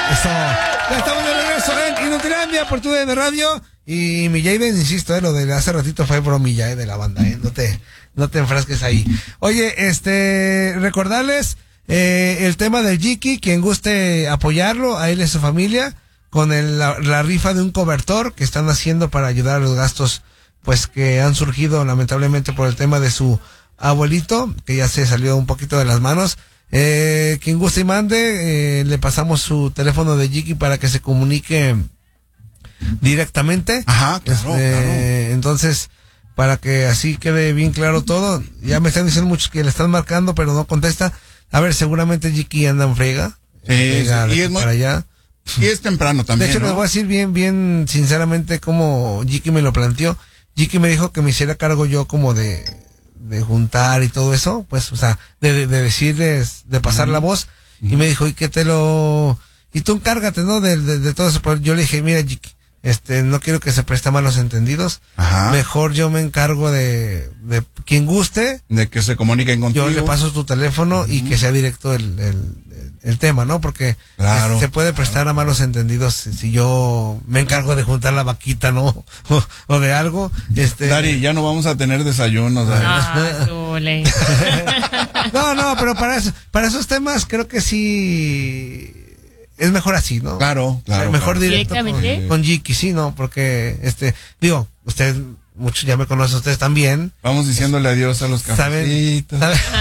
Eso. Ya estamos de regreso en Inutilandia por tu de radio. Y mi Jaden, insisto, lo de hace ratito fue bromilla, de la banda, no te enfrasques ahí. Oye, recordarles, el tema del Jiki, quien guste apoyarlo, a él y a su familia, con la rifa de un cobertor que están haciendo para ayudar a los gastos, pues, que han surgido lamentablemente por el tema de su abuelito, que ya se salió un poquito de las manos. Quien guste y mande, le pasamos su teléfono de Jiki para que se comunique directamente. Ajá, claro. Entonces, para que así quede bien claro todo. Ya me están diciendo muchos que le están marcando, pero no contesta. A ver, seguramente Jiki anda en frega. Sí, y es para allá. Y es temprano también. De hecho, les voy a decir bien sinceramente cómo Jiki me lo planteó. Jiki me dijo que me hiciera cargo yo como de juntar y todo eso, pues, o sea, de decirles, de pasar la voz. Y me dijo, y tú encárgate, ¿no? De todo eso. Pero yo le dije, mira, Jiki, no quiero que se preste a malos entendidos. Ajá. Mejor yo me encargo de quien guste. De que se comuniquen contigo. Yo le paso tu teléfono y que sea directo el tema, ¿no? Porque claro, se puede prestar a malos entendidos si yo me encargo de juntar la vaquita, ¿no? O de algo. Dari, ya no vamos a tener desayunos. No, pero para esos temas creo que sí es mejor así, ¿no? Claro. Mejor directo con Jiki, sí, ¿no? Porque, usted, muchos ya me conocen, ustedes también. Vamos diciéndole adiós a los cafecitos.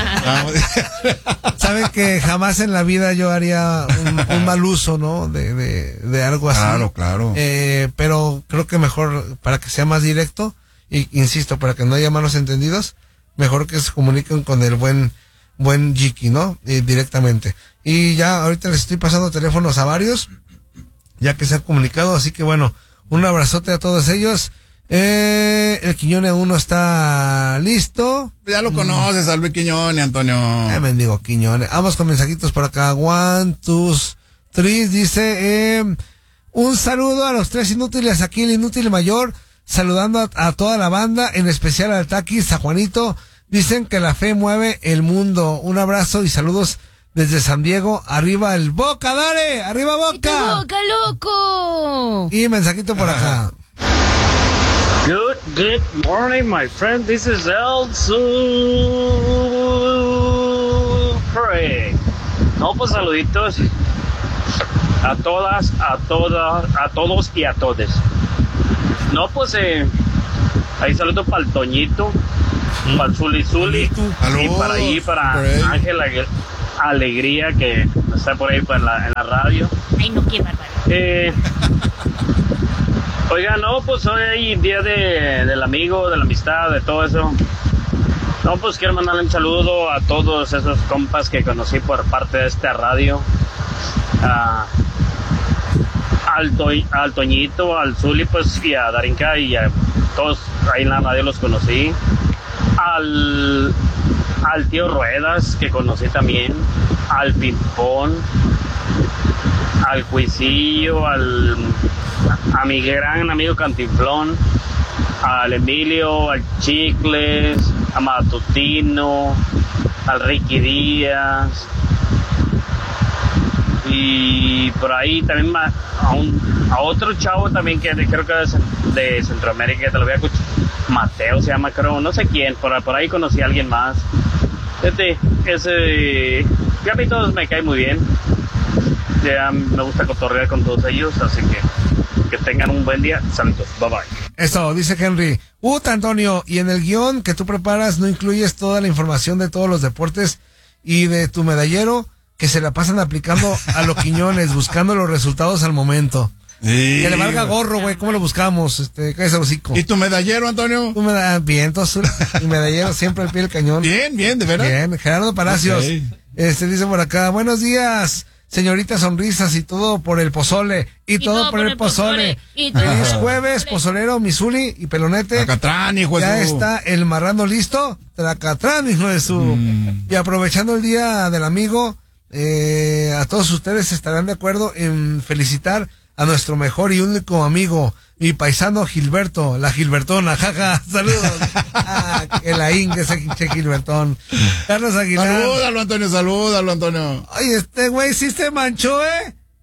Saben que jamás en la vida yo haría un mal uso, ¿no? De algo así. Claro. Pero creo que mejor, para que sea más directo, y insisto, para que no haya malos entendidos, mejor que se comuniquen con el buen Jiki, ¿no? Directamente. Y ya ahorita les estoy pasando teléfonos a varios, ya que se han comunicado, así que bueno, un abrazote a todos ellos. El Quiñone aún no está listo. Ya lo conoces, Albe Quiñone, Antonio. Mendigo Quiñone. Vamos con mensajitos por acá. 1, 2, 3, dice, un saludo a los 3 inútiles, aquí el inútil mayor, saludando a toda la banda, en especial al Taquis, a Juanito. Dicen que la fe mueve el mundo. Un abrazo y saludos desde San Diego. Arriba el Boca, dale, arriba Boca. ¡Boca, loco! Y mensajito por acá. Good morning, my friend. This is El Supre. No, pues saluditos a todas, a todos y a todes. No, pues ahí saludo para el Toñito, para el Zuli, y para Ángel Alegría, que está por ahí en la radio. Ay, no, qué bárbaro. Oiga, no, pues hoy día del amigo, de la amistad, de todo eso. No, pues quiero mandarle un saludo a todos esos compas que conocí por parte de esta radio. Al Toñito, al Zuli, pues, y a Darinka, y a todos ahí en la radio los conocí. Al tío Ruedas, que conocí también. Al Pimpón, al Cuisillo, a mi gran amigo Cantinflón, al Emilio, al Chicles, a Matutino, al Ricky Díaz, y por ahí también a otro chavo también que creo que es de Centroamérica, que te lo voy a escuchar, Mateo se llama, creo, no sé quién, por ahí conocí a alguien más. Ese, a mí todos me caen muy bien. Ya me gusta cotorrear con todos ellos, así que tengan un buen día. Saludos, bye bye. Eso, dice Henry. Antonio, y en el guión que tú preparas no incluyes toda la información de todos los deportes y de tu medallero, que se la pasan aplicando a los Quiñones, buscando los resultados al momento. Sí, que le valga gorro, güey, ¿cómo lo buscamos? Cállese el hocico. ¿Y tu medallero, Antonio? Bien, entonces, mi medallero siempre al pie del cañón. Bien, de verdad. Bien, Gerardo Palacios. Okay. Dice por acá, buenos días, señorita Sonrisas, y todo por el pozole, y todo por el pozole. Feliz jueves, pozolero, Misuli y Pelonete. Tracatrán, hijo de ya está el marrano listo. Tracatrán, hijo de su. Y aprovechando el día del amigo, a todos ustedes estarán de acuerdo en felicitar a nuestro mejor y único amigo, mi paisano Gilberto, la Gilbertona, jaja, saludos. Que la ingue ese Gilbertón. Carlos Aguilar. Salúdalo, Antonio. Ay, este güey sí se manchó,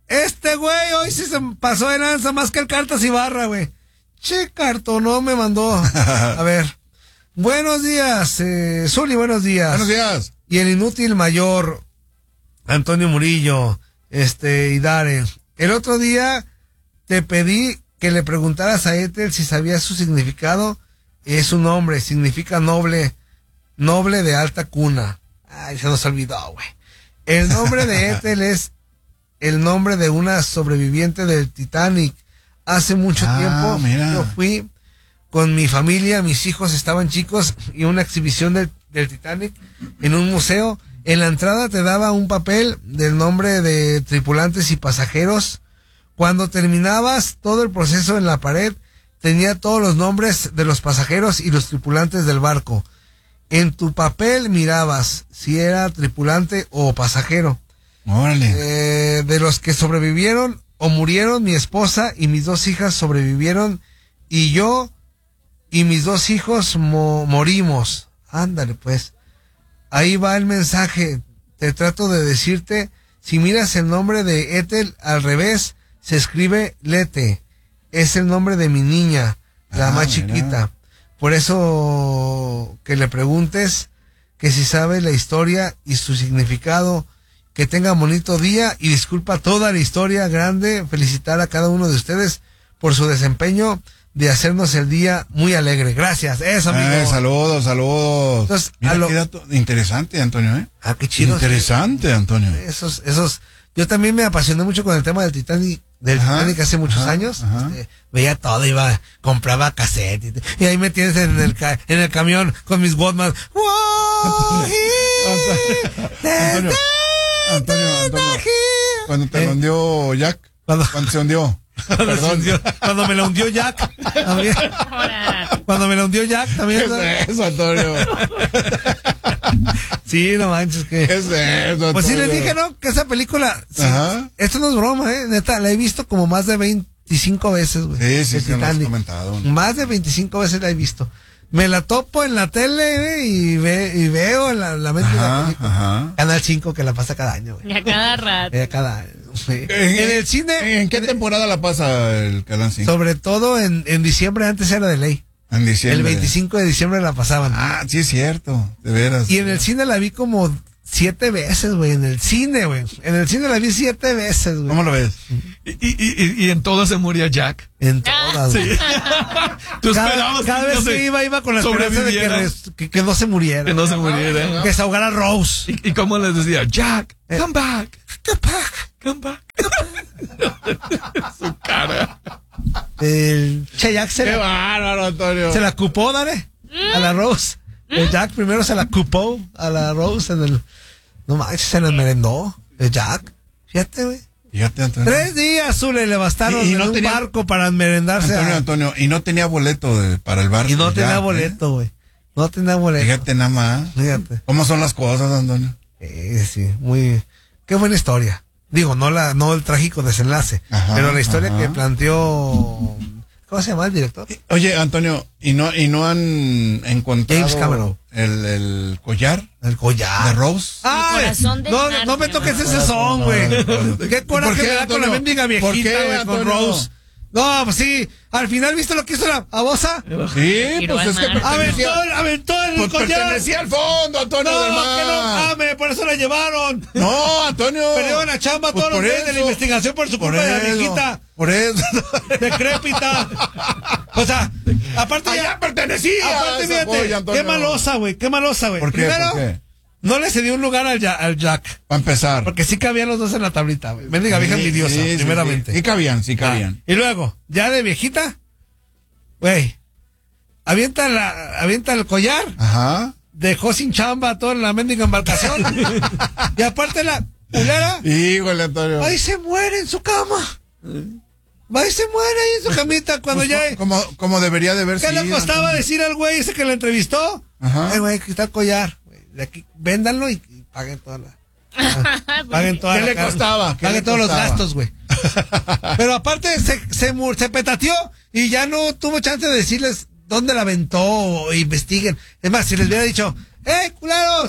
Este güey hoy sí se pasó de lanza más que el Cartas Ibarra, güey. Che, cartonó me mandó. A ver. Buenos días, Zuli, buenos días. Buenos días. Y el inútil mayor, Antonio Murillo, y Dare. El otro día te pedí que le preguntaras a Ethel si sabías su significado. Es un nombre, significa noble de alta cuna. Ay, se nos olvidó, güey. El nombre de Ethel es el nombre de una sobreviviente del Titanic. Hace mucho tiempo mira. yo fui con mi familia, mis hijos estaban chicos, y una exhibición del Titanic en un museo. En la entrada te daba un papel del nombre de tripulantes y pasajeros. Cuando terminabas todo el proceso en la pared, tenía todos los nombres de los pasajeros y los tripulantes del barco. En tu papel mirabas si era tripulante o pasajero. Órale. De los que sobrevivieron o murieron, mi esposa y mis 2 hijas sobrevivieron, y yo y mis 2 hijos morimos. Ándale, pues. Ahí va el mensaje. Te trato de decirte, si miras el nombre de Ethel al revés, se escribe Lete. Es el nombre de mi niña, la más chiquita. Por eso que le preguntes que si sabe la historia y su significado. Que tenga bonito día y disculpa toda la historia grande. Felicitar a cada uno de ustedes por su desempeño de hacernos el día muy alegre. Gracias. Eso, amigo. Saludos. Entonces, mira qué dato interesante, Antonio, ¿eh? Qué chido. Interesante, Antonio. Esos. Yo también me apasioné mucho con el tema del Titanic hace muchos años. Veía todo, compraba cassette y ahí me tienes en el camión con mis Walkman. Antonio, cuando te lo hundió Jack, cuando se hundió. Perdón. Cuando me la hundió Jack. También. Cuando me la hundió Jack también. ¿Qué es eso, Antonio? Sí, no manches que. ¿Qué es eso, pues sí Antonio? les dije, ¿no? Que esa película. Sí, esto no es broma, neta, la he visto como más de 25 veces, güey. Sí, lo has comentado. Más de 25 veces la he visto. Me la topo en la tele, y veo en la mente de la película. Canal 5 que la pasa cada año, güey. Y a cada rato. Cada año. Sí. En el cine. ¿En qué temporada la pasa el Canal 5? Sobre todo en diciembre, antes era de ley. En diciembre. El 25 de diciembre la pasaban. Sí es cierto, de veras. Y en el cine la vi como 7 veces, güey. En el cine, güey. En el cine la vi 7 veces, güey. ¿Cómo lo ves? Y en todas se moría Jack. En todas, güey. Sí. Tú Cada vez que iba con la esperanza de que no se muriera. Que no se muriera. Que se ahogara Rose. ¿Y cómo les decía? Jack, come back. Come back. Come back. Su cara. El Che Jack Qué bárbaro, Antonio. se la cupó, dale, a la Rose. El Jack primero se la cupó a la Rose no manches, se la merendó. El Jack. Fíjate, güey. Fíjate, Antonio. 3 días, Zule, le bastaron en un barco para merendarse. Antonio, y no tenía boleto para el barco. Y no tenía boleto, güey. No tenía boleto. Fíjate nada más. Fíjate. ¿Cómo son las cosas, Antonio? Sí, muy. Qué buena historia. Digo, no el trágico desenlace, pero la historia que planteó. ¿Cómo se llama el director? Oye, Antonio, ¿y no han encontrado James Cameron el collar? El collar de Rose. No me toques ese son, güey. Qué coraje me da con la mendiga viejita, güey, con Rose. No, pues sí. Al final, ¿viste lo que hizo la babosa? Sí, pues es que aventó el collar. Pertenecía al fondo, Antonio del Mar. Que no mames, por eso la llevaron. No, Antonio. Perdieron la chamba todos los días de la investigación por su culpa de la viejita. Por eso. Decrépita. O sea, aparte ya pertenecía. Aparte, fíjate, qué malosa, güey. ¿Por qué? Primero, ¿Por qué? no le cedió un lugar al Jack. Para empezar. Porque sí cabían los dos en la tablita, güey. Mendiga vieja envidiosa, primeramente. Sí cabían. Y luego, ya de viejita, güey, avienta el collar. Ajá. Dejó sin chamba toda la mendiga embarcación. Y aparte la culera. Híjole, Antonio. Ahí se muere en su cama. Ahí se muere ahí en su camita cuando pues ya. Como debería de haber sido. ¿Qué le costaba decir al güey ese que lo entrevistó? Güey, aquí está el collar. De aquí, véndanlo y paguen toda la. Paguen toda ¿Qué la le casa. costaba? Paguen todos los gastos, güey. Pero aparte se petateó y ya no tuvo chance de decirles dónde la aventó o investiguen. Es más, si les hubiera dicho, culeros,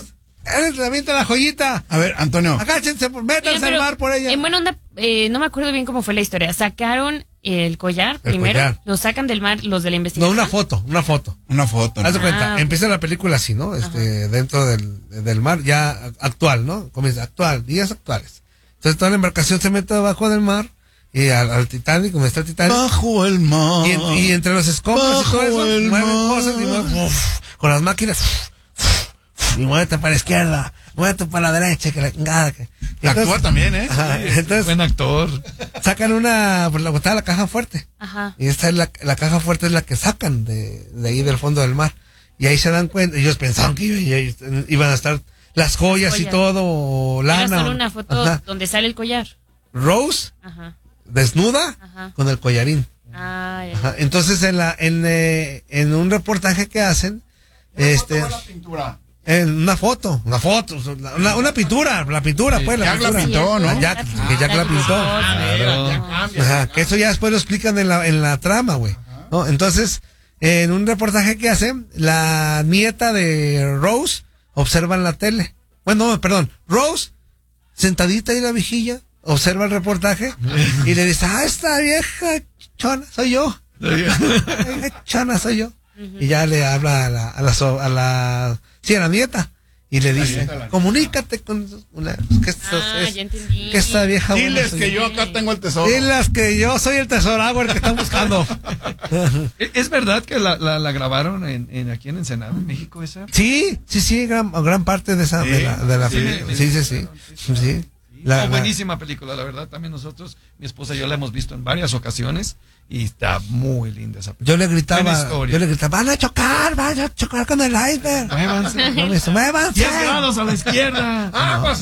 Él le avienta la joyita. A ver, Antonio. Agáchense, métanse al mar por ella. En buena onda, no me acuerdo bien cómo fue la historia. Sacaron el collar primero, collar. lo sacan del mar los de la investigación. No, una foto. Una foto. Haz de cuenta, ok. empieza la película así, ¿no? Dentro del mar, ya actual, ¿no? Comienza actual, días actuales. Entonces toda la embarcación se mete abajo del mar y al Titanic, como está el Titanic. Bajo el mar. Y entre los escombros y todo eso, mueven cosas y mueven, con las máquinas. Y muévete para la izquierda, muévete para la derecha, que la chingada. Actúa también, ¿eh? Ajá, entonces Buen actor. sacan pues la caja fuerte. Ajá. Y esta es la caja fuerte es la que sacan de ahí del fondo del mar. Y ahí se dan cuenta, ellos pensaban que iban a estar las joyas y todo, o lana. Era solo una foto Ajá. donde sale el collar. Rose, Ajá. desnuda, Ajá. con el collarín. Ah, ya. Ajá. Entonces en un reportaje que hacen, La pintura. en una foto, una pintura, la pintura, pues, la Jack la pintura. pintó, ¿no? Que Jack la pintó. Ajá, que eso ya después lo explican en la trama, güey. ¿No? Entonces, en un reportaje que hacen, la nieta de Rose observa en la tele. Bueno, no, perdón, Rose, sentadita ahí en la vigilla, observa el reportaje y le dice, esta vieja chona, soy yo. Vieja chona, soy yo. Y ya le habla a la nieta. Y le dice, comunícate con Ya entendí. que esta vieja buena Diles soy que yo acá tengo el tesoro. Diles que yo soy el tesoragua el que están buscando. ¿Es verdad que la grabaron aquí en Ensenada, en México, esa? Sí, gran parte de esa de la película. Sí. Buenísima película, la verdad. También nosotros, mi esposa y yo la hemos visto en varias ocasiones y está muy linda esa película. Yo le Buena historia. gritaba, van a chocar con el iceberg. Muévanse. No me dice, muévanse. 10 grados a la izquierda. Aguas.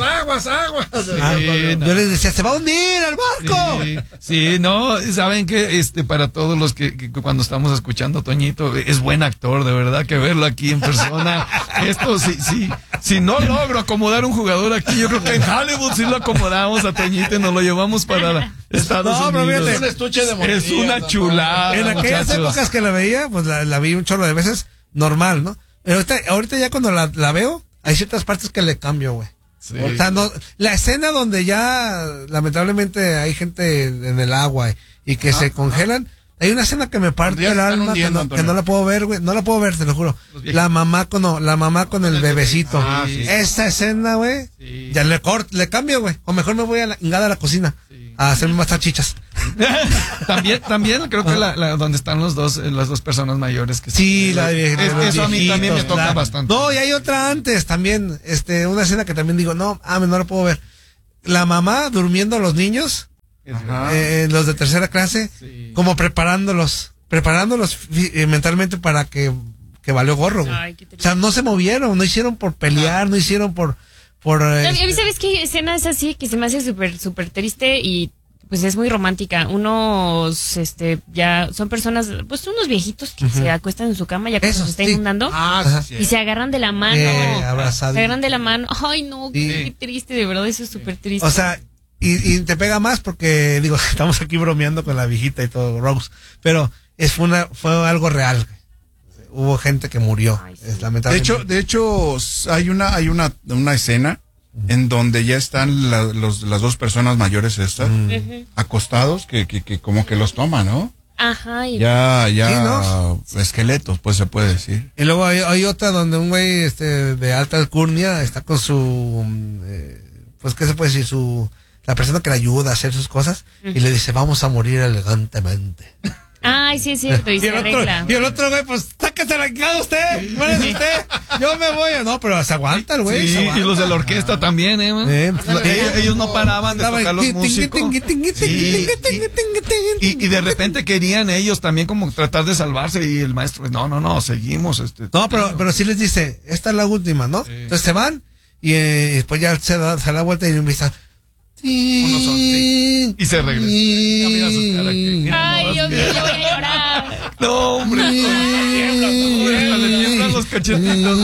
Yo les decía, se va a hundir el barco. Sí, no, saben que para todos los que cuando estamos escuchando a Toñito, es buen actor, de verdad, que verlo aquí en persona. Esto, si no logro acomodar un jugador aquí, yo creo que en Hollywood sí lo acomodamos a Toñito y nos lo llevamos para Estados No, pero Unidos. fíjate, un estuche de Es monedillas, una ¿no? chulada. En aquellas muchachos. épocas que la veía, pues la vi un chorro de veces, normal, ¿no? Pero ahorita ya cuando la veo, hay ciertas partes que le cambio, güey. Sí. O sea, no, la escena donde ya lamentablemente hay gente en el agua y que se congelan, hay una escena que me parte Ya el están alma hundiendo, que Antonio. no la puedo ver, güey, no la puedo ver, te lo juro. Los viejitos. La mamá con el bebecito. sí. Esa escena, güey, Sí. ya le cambio, güey. O mejor me voy a a la cocina a hacerme más salchichas. También creo que donde están las dos personas mayores que Sí, la de eso a mí también me toca claro. bastante. No, y hay otra antes también, una escena que también digo, no la puedo ver. La mamá durmiendo a los niños, los de tercera clase, Sí. como preparándolos mentalmente para que valió gorro, güey. Ay, qué O sea, no se movieron, no hicieron por pelear, no hicieron por A mí, ¿sabes qué escena es así? Que se me hace súper triste y pues es muy romántica. Unos, ya son personas, pues unos viejitos que se acuestan en su cama ya cuando Eso, se está sí. inundando Ajá. y se agarran de la mano. Abrazaditos. Se agarran de la mano. Ay, no, Sí. qué triste, de verdad, eso es súper triste. O sea, y te pega más porque, digo, estamos aquí bromeando con la viejita y todo, Rose, pero fue algo real. Hubo gente que murió, Ay, sí. lamentablemente. De hecho, hay una escena en donde ya están las dos personas mayores estas Ujú. acostados que como que los toman, ¿no? Ajá, y Ya, Sí, ¿no? esqueletos, pues se puede decir. Y luego hay otra donde un güey de alta alcurnia está con su, pues, ¿qué se puede decir? La persona que le ayuda a hacer sus cosas y le dice, vamos a morir elegantemente. ay, sí es cierto, y se arregla. Y el otro güey, pues, sáquese la chingada usted, muérese usted, yo me voy. No, pero se aguanta el güey. Sí, se aguanta. y los de la orquesta también, man. Ellos no paraban de tocar los músicos. Sí, y de repente querían ellos también como tratar de salvarse y el maestro, no, seguimos. No, pero sí les dice, esta es la última, ¿no? Entonces se van y después ya se da vuelta y empieza. Unos son, sí. Y se regresa. Ya mira su cara, que- Ay, Dios mío, yo voy a llorar. No, hombre. Le tiemblan los cachetitos.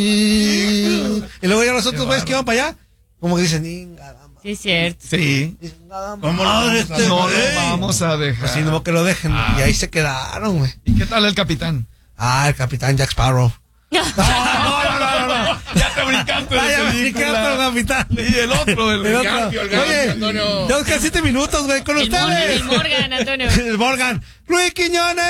Y luego ya los otros güeyes que iban para allá, como que dicen, "Inga, dama". Sí es cierto. Sí. ¿Cómo Madre, No lo vamos a dejar. Así no que lo dejen. Y ahí se quedaron, güey. ¿Y qué tal el capitán? El capitán Jack Sparrow. Ya te brincaste de Vaya, película. capitán. Y el otro, el Garfio, Oye, Antonio. tenemos casi 7 minutos, güey, con ustedes. El Morgan, Antonio. El Morgan. Luis Quiñones.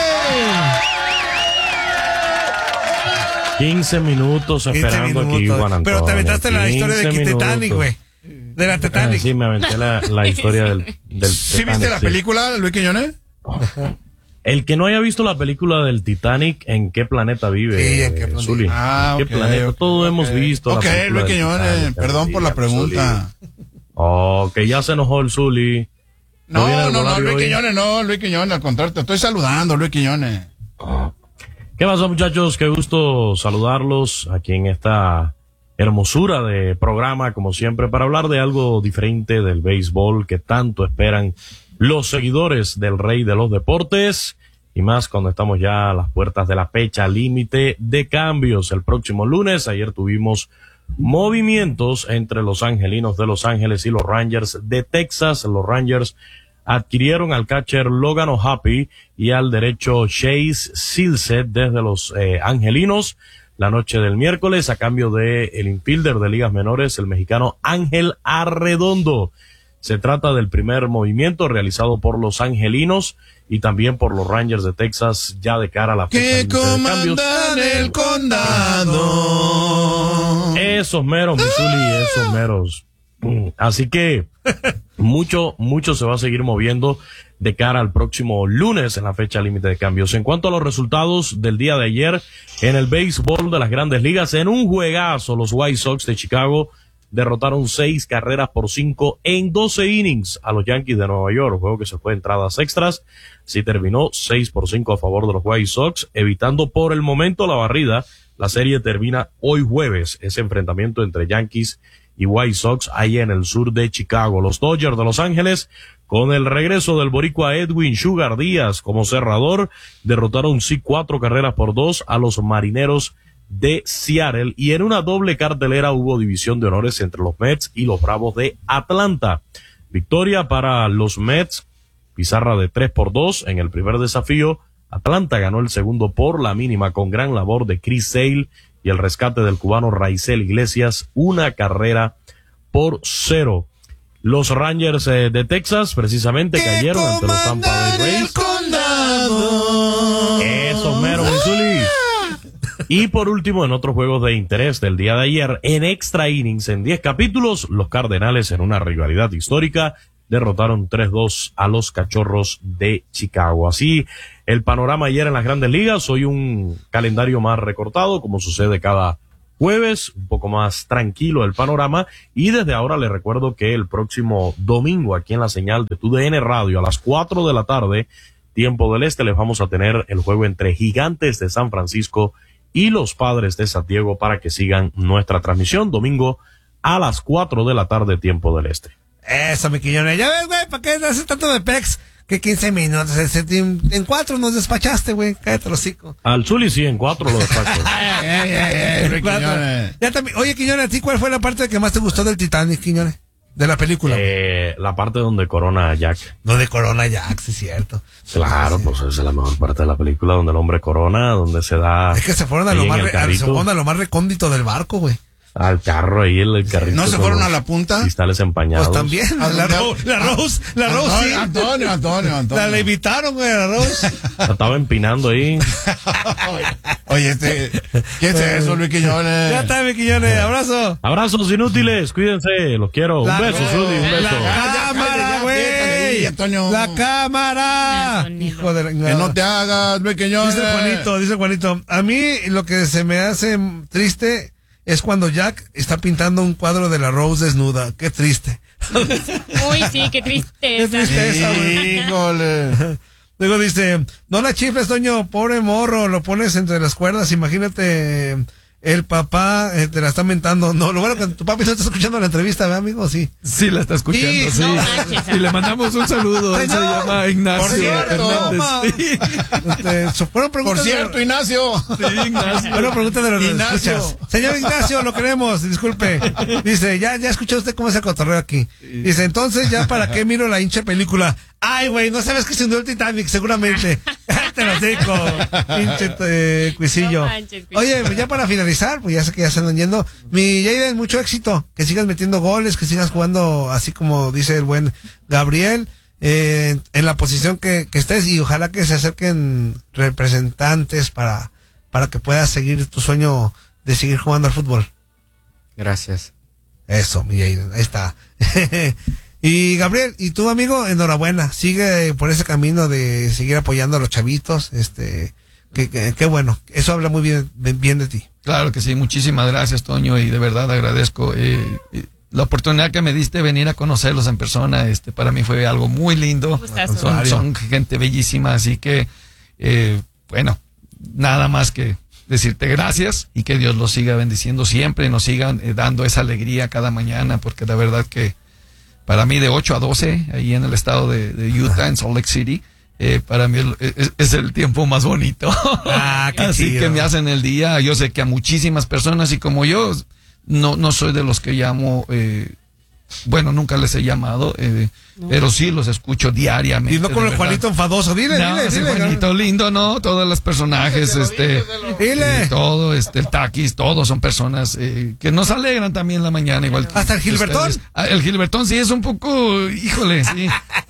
15 minutos 15 esperando aquí, minutos. Juan Antonio. Pero te aventaste la historia de 15 Titanic, minutos. güey. De la Titanic. Sí, me aventé la historia del ¿Sí Titanic, viste la sí. película, Luis Quiñones? El que no haya visto la película del Titanic, ¿en qué planeta vive? Sí, ¿en qué planeta? Zuli? Ah, ¿En qué ok, planeta? ok, Todos ok. hemos visto la Ok, película Luis del Quiñones, Titanic, perdón por la Zuli. pregunta. Ok, ya se enojó el Zuli. No, viene el no, Bolario Luis hoy? Quiñones, no, Luis Quiñones, al contrario, te estoy saludando, Luis Quiñones. ¿Qué pasó, muchachos? Qué gusto saludarlos aquí en esta hermosura de programa, como siempre, para hablar de algo diferente del béisbol que tanto esperan los seguidores del rey de los deportes, y más cuando estamos ya a las puertas de la fecha límite de cambios. El próximo lunes, ayer tuvimos movimientos entre los Angelinos de Los Ángeles y los Rangers de Texas. Los Rangers adquirieron al catcher Logan O'Happy y al derecho Chase Silseth desde los Angelinos la noche del miércoles a cambio de el infielder de ligas menores, el mexicano Ángel Arredondo. Se trata del primer movimiento realizado por los Angelinos y también por los Rangers de Texas ya de cara a la fecha Que límite de cambios. comandan el condado. Esos meros, Missouri, esos meros. Así que mucho se va a seguir moviendo de cara al próximo lunes en la fecha límite de cambios. En cuanto a los resultados del día de ayer en el béisbol de las Grandes Ligas, en un juegazo, los White Sox de Chicago derrotaron 6 carreras por 5 en 12 innings a los Yankees de Nueva York, juego que se fue a entradas extras. Sí terminó 6-5 a favor de los White Sox, evitando por el momento la barrida. La serie termina hoy jueves, ese enfrentamiento entre Yankees y White Sox ahí en el sur de Chicago. Los Dodgers de Los Ángeles, con el regreso del boricua Edwin Sugar Díaz como cerrador, derrotaron 4 carreras por 2 a los Marineros de Seattle, y en una doble cartelera hubo división de honores entre los Mets y los Bravos de Atlanta. Victoria para los Mets, pizarra de 3-2 en el primer desafío. Atlanta ganó el segundo por la mínima con gran labor de Chris Sale y el rescate del cubano Raisel Iglesias, 1-0. Los Rangers de Texas precisamente cayeron ante los Tampa Bay Rays. Esos meros, Missouri. Y por último, en otros juegos de interés del día de ayer, en extra innings, en 10 capítulos, los Cardenales, en una rivalidad histórica, derrotaron 3-2 a los Cachorros de Chicago. Así, el panorama ayer en las Grandes Ligas. Hoy un calendario más recortado, como sucede cada jueves, un poco más tranquilo el panorama. Y desde ahora les recuerdo que el próximo domingo, aquí en la señal de TUDN Radio, a las 4 de la tarde, tiempo del este, les vamos a tener el juego entre Gigantes de San Francisco y los Padres de San Diego para que sigan nuestra transmisión domingo a las 4 de la tarde, tiempo del este. Eso, mi Quiñones. Ya ves, güey, ¿para qué haces tanto de pex? Que 15 minutos. En 4 nos despachaste, güey. Cállate el hocico. Al Zuli sí, en 4 lo despacho. Luis Quiñones. Ya también. Oye, Quiñones, ¿a ti cuál fue la parte que más te gustó del Titanic, Quiñones? De la película. La parte donde corona a Jack. No, de Corona Jack, sí es cierto. Claro, pues esa es la mejor parte de la película, donde el hombre corona, donde se da. Es que se fueron a ahí lo en más, el se carrito, fueron a lo más recóndito del barco, güey. al carro ahí, el carrito. ¿No se con fueron los a la punta? cristales empañados. Pues también. La Rose, sí. Antonio. La levitaron, güey, la Rose. La estaba empinando ahí. Oye, ¿qué es eso, Luis Quiñones? Ya está, mi Quiñones. Abrazo. Abrazos inútiles, cuídense, los quiero. Un beso, Zuli, un beso. La cámara, güey. Antonio. La cámara. Antonio. Hijo de la... Que no te hagas, Luis Quiñones. Dice Juanito, a mí lo que se me hace triste es cuando Jack está pintando un cuadro de la Rose desnuda. Qué triste. Uy, sí, qué tristeza. Qué tristeza, güey. Híjole. Luego dice, no la chifles, Toño, pobre morro, lo pones entre las cuerdas, imagínate, el papá te la está mentando. No, lo bueno que tu papi no está escuchando la entrevista, ¿verdad, amigo? Sí. Sí, la está escuchando, Sí, sí. no manches. Y le mandamos un saludo. Él se Señor. llama Ignacio Por cierto. Hernández. Sí. Fueron preguntas Por cierto, Ignacio. Sí, Ignacio. Bueno, pregunta de los Ignacio. escuchas. Señor Ignacio, lo queremos, disculpe. Dice, ya escuchó usted cómo es el cotorreo aquí. Dice, entonces, ¿ya para qué miro la hincha película? Ay, güey, no sabes que se hundió el Titanic, seguramente. cállate los hocico, pinche cuisillo. No manches, Cuisillo. Oye, pues ya para finalizar, pues ya sé que ya se andan yendo. Mi Jaden, mucho éxito, que sigas metiendo goles, que sigas jugando así como dice el buen Gabriel, en la posición que estés, y ojalá que se acerquen representantes para que puedas seguir tu sueño de seguir jugando al fútbol. Gracias. Eso, mi Jaden, ahí está. Y Gabriel, y tú, amigo, enhorabuena, sigue por ese camino de seguir apoyando a los chavitos, qué bueno, eso habla muy bien de ti. Claro que sí, muchísimas gracias, Toño, y de verdad agradezco la oportunidad que me diste de venir a conocerlos en persona. Para mí fue algo muy lindo. Gustazo. Son gente bellísima, así que bueno, nada más que decirte gracias y que Dios los siga bendiciendo siempre y nos sigan dando esa alegría cada mañana, porque la verdad que para mí de 8 a 12, ahí en el estado de Utah, en Salt Lake City, para mí es el tiempo más bonito. Qué Así chido. que me hacen el día. Yo sé que a muchísimas personas, y como yo no soy de los que llamo, bueno, nunca les he llamado, pero sí los escucho diariamente. Y no con de el verdad. Juanito enfadoso, dile. Sí, Juanito lindo, ¿no? Todos los personajes, Dile. todo, el Taquis, todos son personas que nos alegran también la mañana, igual que ¿Hasta el Gilbertón? ustedes. El Gilbertón sí es un poco, híjole, sí,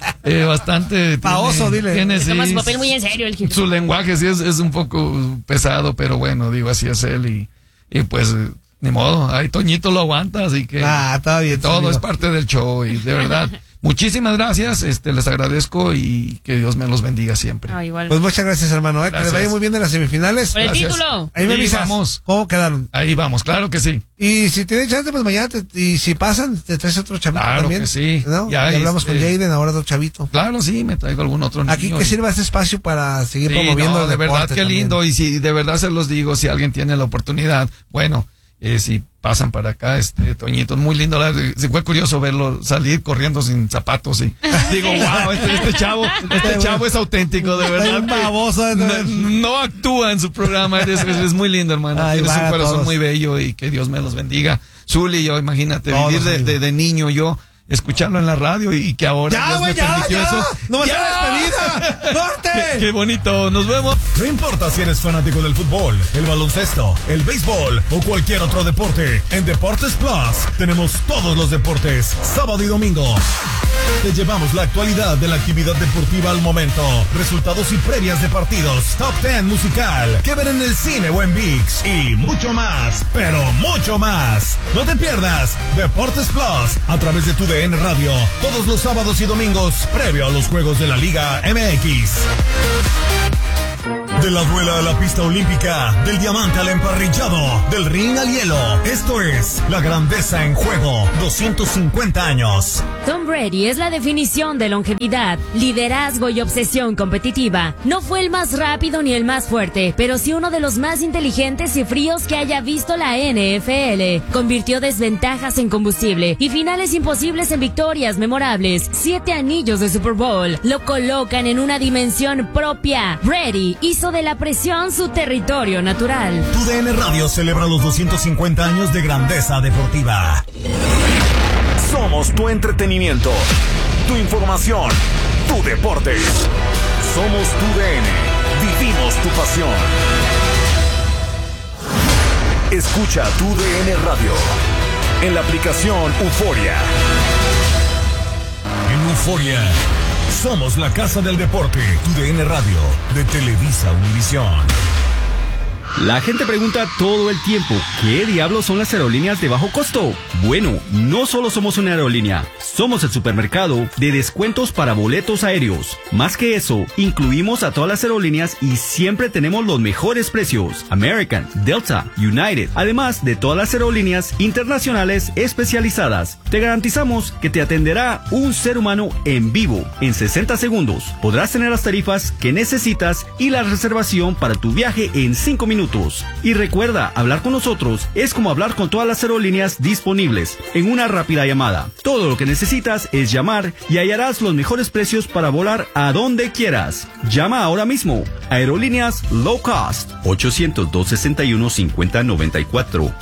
bastante. Paoso, dile. Tiene, sí, Toma su papel muy en serio el Gilbertón. su lenguaje sí es un poco pesado, pero bueno, digo, así es él y pues ni modo, ahí Toñito lo aguanta, así que Está bien. todo amigo. es parte del show y de verdad, muchísimas gracias, les agradezco y que Dios me los bendiga siempre. Igual. Pues muchas gracias, hermano, que Gracias. les vaya muy bien en las semifinales. Por el gracias. título. Ahí me Sí, avisas vamos. cómo quedaron. Ahí vamos, claro que sí. Y si tienen chance, pues mañana, y si pasan, te traes otro chavito Claro también. que sí. ¿No? Ya, Ya hablamos con Jaden, ahora otro chavito. Claro, sí, me traigo algún otro niño. Aquí que sirva este espacio para seguir Sí, promoviendo no, el de verdad, deporte qué también. lindo. Y si de verdad se los digo, si alguien tiene la oportunidad, bueno, si pasan para acá, Toñito, muy lindo. Se fue curioso verlo salir corriendo sin zapatos y digo, wow, este chavo es auténtico, de verdad. un baboso, No actúa en su programa, es muy lindo, hermano. Ay, Tienes va un a corazón todos. muy bello y que Dios me los bendiga. Zuli, yo, imagínate, Todos, vivir amigo. de niño yo, escucharlo en la radio y que ahora ¡Ya, Dios güey, me ya! permitió eso. ¡No me ¡Ya! despedida! ¡Corte! Qué bonito, nos vemos. No importa si eres fanático del fútbol, el baloncesto, el béisbol o cualquier otro deporte, en Deportes Plus tenemos todos los deportes, sábado y domingo. Te llevamos la actualidad de la actividad deportiva al momento, resultados y previas de partidos, top 10 musical, que ver en el cine o en ViX y mucho más, pero mucho más. No te pierdas Deportes Plus a través de tu DN Radio, todos los sábados y domingos previo a los Juegos de la Liga MX. De la duela a la pista olímpica, del diamante al emparrillado, del ring al hielo. Esto es La Grandeza en Juego, 250 años. Tom Brady es la definición de longevidad, liderazgo y obsesión competitiva. No fue el más rápido ni el más fuerte, pero sí uno de los más inteligentes y fríos que haya visto la NFL. Convirtió desventajas en combustible y finales imposibles en victorias memorables. 7 anillos de Super Bowl lo colocan en una dimensión propia. Brady hizo de la presión su territorio natural. Tu DN Radio celebra los 250 años de grandeza deportiva. Somos tu entretenimiento, tu información, tu deporte. Somos tu DN. Vivimos tu pasión. Escucha tu DN Radio en la aplicación Euforia. En Euforia somos la casa del deporte. Tu DN Radio de Televisa Univisión. La gente pregunta todo el tiempo, ¿qué diablos son las aerolíneas de bajo costo? Bueno, no solo somos una aerolínea, somos el supermercado de descuentos para boletos aéreos. Más que eso, incluimos a todas las aerolíneas y siempre tenemos los mejores precios. American, Delta, United, además de todas las aerolíneas internacionales especializadas. Te garantizamos que te atenderá un ser humano en vivo. En 60 segundos podrás tener las tarifas que necesitas y la reservación para tu viaje en 5 minutos. Y recuerda, hablar con nosotros es como hablar con todas las aerolíneas disponibles en una rápida llamada. Todo lo que necesitas es llamar y hallarás los mejores precios para volar a donde quieras. Llama ahora mismo. Aerolíneas Low Cost. 800-261-5094.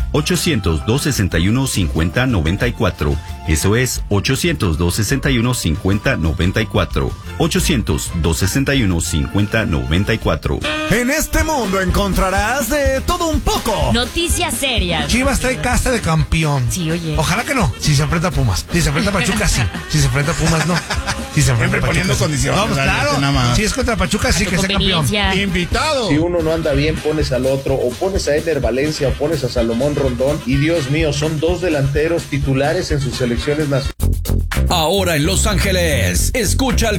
800-261-5094. Eso es 800-261-5094. 1-800-261-5094. En este mundo encontrarás de todo un poco. Noticias serias. Chivas trae casta de campeón. Sí, oye. Ojalá que no. Si se enfrenta a Pumas. Si se enfrenta a Pachuca, sí. Si se enfrenta a Pumas, no. Si se enfrenta Siempre a Pachuca, poniendo sí. condiciones, Vamos, claro. nada más. Si es contra Pachuca, sí A tu que sea campeón. conveniencia. Invitado. Si uno no anda bien, pones al otro, o pones a Eder Valencia, o pones a Salomón Rondón, y Dios mío, son dos delanteros titulares en sus selecciones nacionales. Ahora en Los Ángeles, escucha al